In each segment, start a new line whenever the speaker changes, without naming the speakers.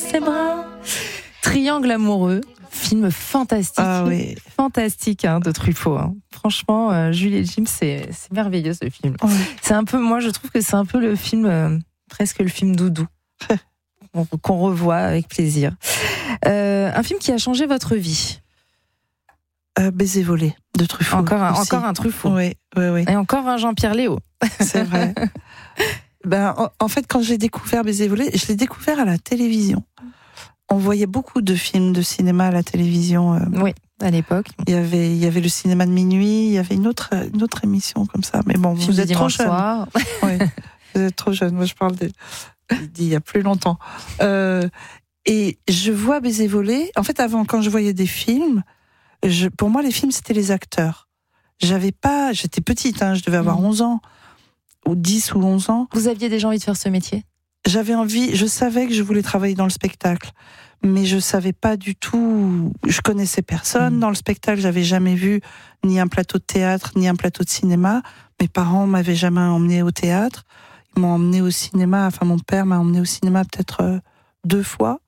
ses bras. Triangle amoureux, film fantastique.
Ah oui.
Fantastique de Truffaut. Franchement, Julie et Jim, c'est merveilleux ce film.
Oui.
C'est un peu, moi je trouve que c'est un peu le film, presque le film doudou, qu'on revoit avec plaisir. Un film qui a changé votre vie.
Baiser volé de Truffaut.
Encore un Truffaut.
Oui.
Et encore un Jean-Pierre Léaud.
C'est vrai. En fait, quand j'ai découvert Baiser volé, je l'ai découvert à la télévision. On voyait beaucoup de films de cinéma à la télévision.
Oui, à l'époque.
Il y avait le cinéma de minuit, il y avait une autre émission comme ça. Mais bon, vous êtes trop jeune. Oui, vous êtes trop jeune. Moi, je parle d'il y a plus longtemps. Et je vois Baiser volé. En fait, avant, quand je voyais des films, pour moi, les films, c'était les acteurs. J'étais petite, je devais avoir 11 ans, ou 10 ou 11 ans.
Vous aviez déjà envie de faire ce métier ?
J'avais envie, je savais que je voulais travailler dans le spectacle, mais je savais pas du tout, je connaissais personne dans le spectacle, j'avais jamais vu ni un plateau de théâtre, ni un plateau de cinéma. Mes parents m'avaient jamais emmené au théâtre, ils m'ont emmené au cinéma, mon père m'a emmené au cinéma peut-être 2 fois,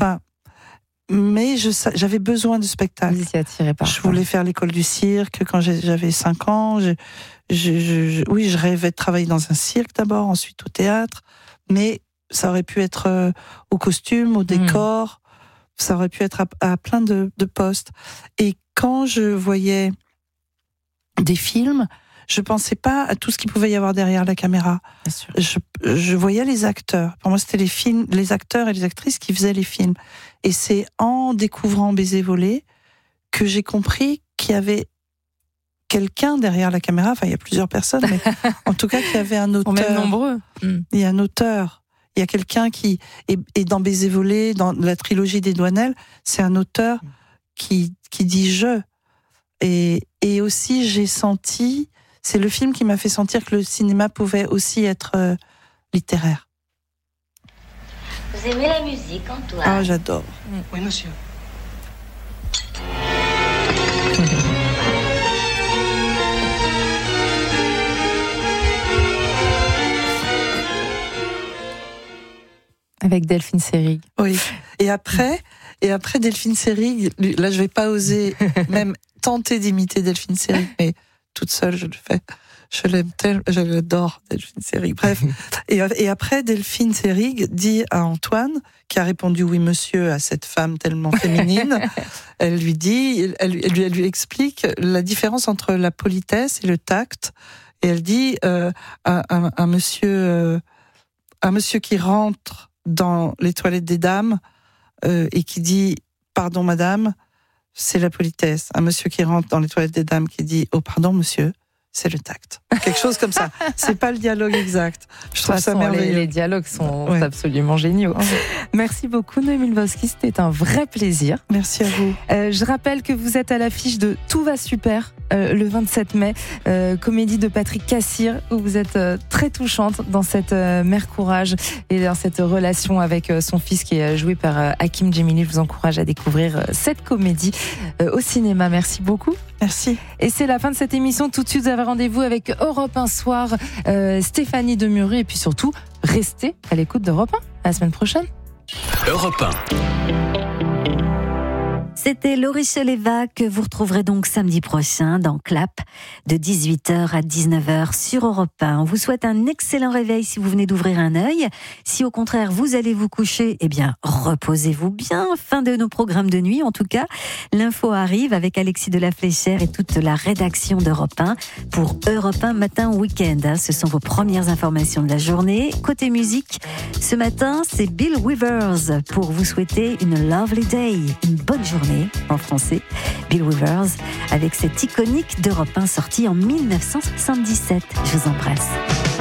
mais j'avais besoin de spectacle.
Vous étiez attiré par ça.
Je voulais faire l'école du cirque quand j'avais 5 ans, je rêvais de travailler dans un cirque d'abord, ensuite au théâtre, mais ça aurait pu être au costume, au décor, ça aurait pu être à plein de postes. Et quand je voyais des films, je pensais pas à tout ce qu'il pouvait y avoir derrière la caméra.
Bien sûr.
Je voyais les acteurs. Pour moi, c'était les acteurs et les actrices qui faisaient les films. Et c'est en découvrant Baiser volé que j'ai compris qu'il y avait quelqu'un derrière la caméra. Enfin, il y a plusieurs personnes, mais en tout cas, qu'il y avait un auteur.
Même nombreux.
Il y a un auteur. Il y a quelqu'un qui est dans Baiser volé, dans la trilogie des Douanelles, c'est un auteur qui dit je. Et aussi, j'ai senti, c'est le film qui m'a fait sentir que le cinéma pouvait aussi être littéraire.
Vous aimez la musique, Antoine ?
Ah, j'adore.
Oui, monsieur.
Avec Delphine Seyrig.
Oui. Et après Delphine Seyrig, là, je vais pas oser même tenter d'imiter Delphine Seyrig, mais toute seule, je le fais. Je l'aime tellement, je l'adore, Delphine Seyrig. Bref. Et après, Delphine Seyrig dit à Antoine, qui a répondu oui, monsieur, à cette femme tellement féminine, elle lui explique la différence entre la politesse et le tact. Et elle dit, un monsieur qui rentre dans les toilettes des dames, et qui dit « Pardon, madame », c'est la politesse. Un monsieur qui rentre dans les toilettes des dames qui dit « Oh, pardon, monsieur », c'est le tact. Quelque chose comme ça. C'est pas le dialogue exact. Je trouve ça merveilleux.
Les dialogues sont absolument géniaux. Merci beaucoup, Noémie Lvovsky. C'était un vrai plaisir.
Merci à vous.
Je rappelle que vous êtes à l'affiche de Tout va super, le 27 mai, comédie de Patrick Cassir, où vous êtes très touchante dans cette mère courage et dans cette relation avec son fils qui est joué par Hakim Djemili. Je vous encourage à découvrir cette comédie au cinéma. Merci beaucoup.
Merci.
Et c'est la fin de cette émission. Tout de suite, vous avez rendez-vous avec Europe 1 Soir, Stéphanie Demuret, et puis surtout, restez à l'écoute d'Europe 1. À la semaine prochaine.
Europe 1.
C'était Laurie Choleva que vous retrouverez donc samedi prochain dans Clap de 18h à 19h sur Europe 1. On vous souhaite un excellent réveil si vous venez d'ouvrir un œil. Si au contraire vous allez vous coucher, eh bien reposez-vous bien. Fin de nos programmes de nuit en tout cas. L'info arrive avec Alexis de la Fléchère et toute la rédaction d'Europe 1 pour Europe 1 Matin Week-end. Ce sont vos premières informations de la journée. Côté musique, ce matin c'est Bill Withers pour vous souhaiter une lovely day, une bonne journée. En français, Bill Withers avec cette iconique d'Europe 1 sortie en 1977. Je vous embrasse.